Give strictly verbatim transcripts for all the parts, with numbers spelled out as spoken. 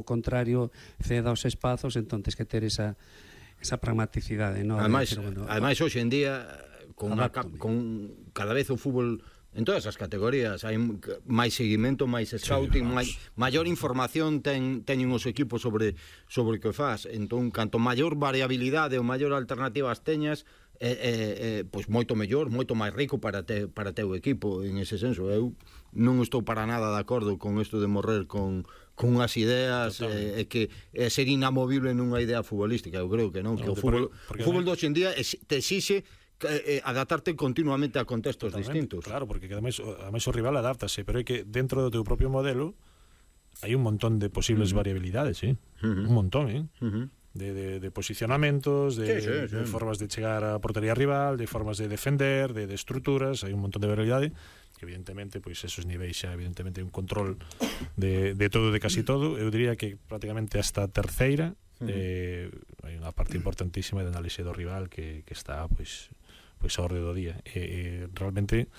contrario ceda os espazos, entón tens que ter esa esa pragmaticidade, no? Ademais, decir, bueno, ademais hoxe en día con, una, con cada vez o fútbol en todas as categorías hai máis seguimento, máis scouting, sí, máis, maior información ten, teñen os equipos sobre sobre o que faz. Entón, canto maior variabilidade ou maior alternativas teñas, eh, eh, eh, pois moito mellor, moito máis rico para te, para teu equipo en ese senso. Eu non estou para nada de acordo con isto de morrer con con unhas ideas e eh, que eh, ser inamovible nunha idea futbolística. Eu creo que non, que o fútbol, o fútbol de hoxe en día te exixe eh, adaptarte continuamente a contextos distintos. Claro, porque ademais, ademais o rival adáptase, pero é que dentro do teu propio modelo hai un montón de posibles uh-huh. variabilidades, ¿sí? Uh-huh. Un montón, ¿eh? Uh-huh. De, de, de posicionamentos, de, sí, sí, sí. de formas de chegar a portería rival, de formas de defender, de, de estruturas, hai un montón de variabilidade. Evidentemente, pois esos niveis xa evidentemente un control de, de todo, de casi todo. Eu diría que prácticamente hasta a terceira eh, hai unha parte importantísima de análise do rival que, que está pois, pois a orde do día e, e realmente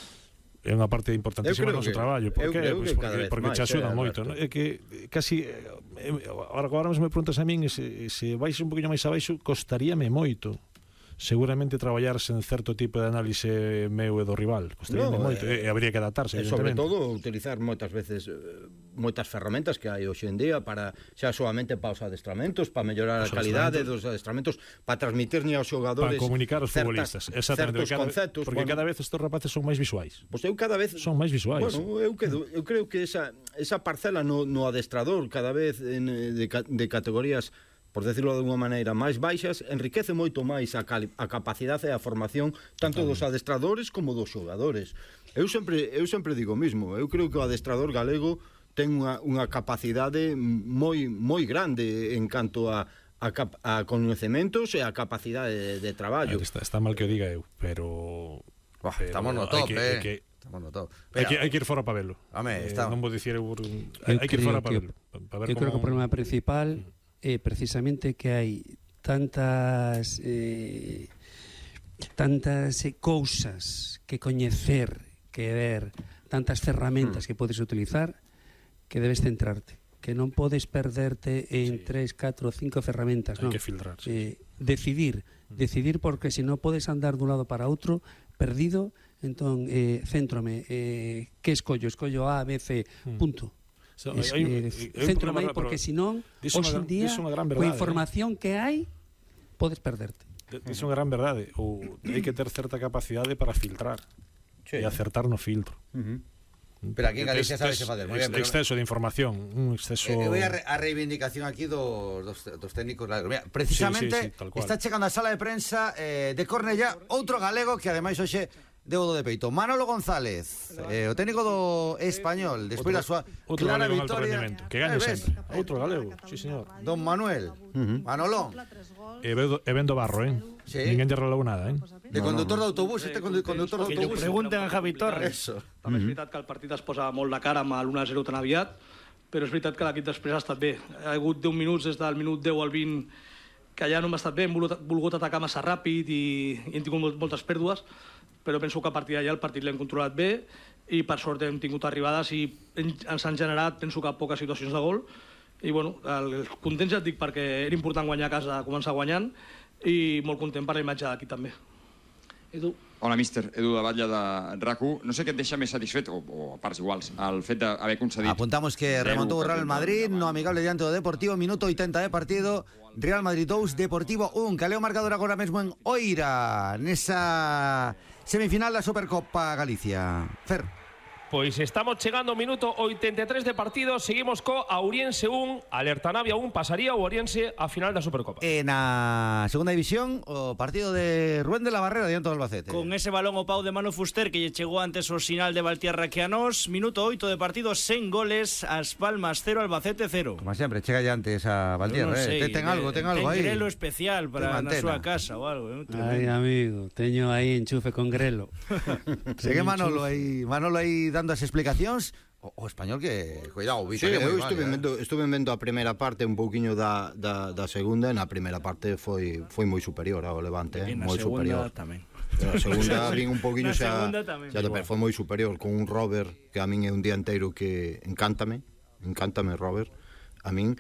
é unha parte importantísima do noso traballo. Por que? Pois porque, porque te axuda moito, non? É que casi agora, agora me preguntas a min se, se vais un poquinho máis abaixo, costaríame moito seguramente traballar sen certo tipo de análise meu e do rival. Costaríame no, moito, e, e habría que adaptarse, e sobre todo utilizar moitas veces moitas ferramentas que hai hoxe en día para xa solamente para os adestramentos, para mellorar a calidade dos adestramentos, para transmitirne aos xogadores, para comunicar aos futbolistas, exactamente, certos conceptos, porque bueno, cada vez estos rapaces son máis visuais. Pois eu cada vez son máis visuais. Bueno, eu quedo, eu creo que esa esa parcela no, no adestrador cada vez en, de, de categorías, por decirlo de unha maneira, máis baixas, enriquece moito máis a, cal, a capacidade e a formación tanto dos adestradores como dos xogadores. Eu sempre, eu sempre digo o mismo, eu creo que o adestrador galego ten unha, unha capacidade moi moi grande en canto a, a, cap, a coñecementos e a capacidade de, de traballo. Está, está mal que o diga eu, pero... Bah, pero estamos no top, que, eh? Que, estamos no top. Hai que, hai que ir fora para velo. Eh, está... Non vou dicir... Hai que ir fora para velo. Pa ver eu como... creo que o problema principal... é precisamente que hai tantas eh, tantas eh, cousas que coñecer, que ver, tantas ferramentas mm. que podes utilizar, que debes centrarte, que non podes perderte en sí. tres, catro, cinco ferramentas, hai non? que filtrar, sí. eh, decidir, mm. decidir porque se non podes andar dun lado para outro perdido, entón eh, céntrome, eh, que escollo? Escollo A, B, C, mm. punto. So, es, hai, eh, centro máis porque senón hoxe en día coa información que hai podes perderte. Dice unha gran verdade, ou hai que ter certa capacidade para filtrar sí. e acertar no filtro. Uh-huh. Pero aquí en Galicia sabes se facer moi ben, pero exceso de información, un exceso. Eh, voy a, re, a reivindicación aquí dos, dos, dos técnicos. Mira, precisamente sí, sí, sí, está chegando a sala de prensa eh, de Cornellá outro galego que ademais hoxe deu do de peito, Manolo González, eh, o técnico do Español, despois da súa clara victoria, que gañe sempre. Outro galego, sí señor. Don Manuel, uh-huh. Manolón. E vendo barro, eh? Sí. Ninguén lle relou nada, eh? De no, conductor no. de autobús, este conductor de autobús. Que lle pregunten a Javi Torres. Eso. També és veritat que el partit es posa molt la cara amb l'un a zero tan aviat, però és veritat que l'equip després ha estat bé. Ha hagut deu minuts des del minut deu al vint que allà no hem estat bé, hem volgut atacar massa ràpid i, i hem tingut moltes pèrdues, però penso que a partir d'allà el partit l'hem controlat bé i per sort hem tingut arribades i ens han generat, penso que poques situacions de gol i bueno, el, contents ja et dic perquè era important guanyar a casa, començar guanyant i molt content per la imatge d'aquí també. Edu. Hola, míster. Edu de Batlle de R A C u. No sé què et deixa més satisfet, o, o a parts iguals, el fet d'haver concedit... Apuntamos que remontó o Real Madrid, no amigable diante do Deportivo, minuto oitenta de partido, Real Madrid dous, Deportivo un, que leo marcador agora mesmo en Oira, nesa semifinal da Supercopa Galicia. Fer. Pois estamos chegando ao minuto oitenta e tres de partido, seguimos co Ouriense un, Alerta Navia un, pasaría o Ouriense a final da Supercopa. En a segunda división, o partido de Rubén de la Barrera diante do Albacete. Con ese balón o pau de Manu Fuster que lle chegou antes o sinal de Valtierra que a nos, minuto oito de partido, sen goles, As Palmas cero, Albacete cero. Como sempre, chega ya antes a Valtierra, no eh. Ten algo, ten algo ten aí. Ten grelo especial para na súa casa ou algo. Eh? Ai, amigo, teño aí enchufe con grelo. Segue Manolo aí, Manolo aí dando as explicacións. O, o Español que, cuidado, sí, eu estuve, vale, vendo, estuve vendo a primeira parte un pouquiño da, da, da segunda, e na primeira parte foi foi moi superior ao Levante, eh? moi superior. Tamén. Pero a segunda vin un pouquiño xa, xa de, foi moi superior con un Robert que a min é un dianteiro que encántame, encántame Robert. A min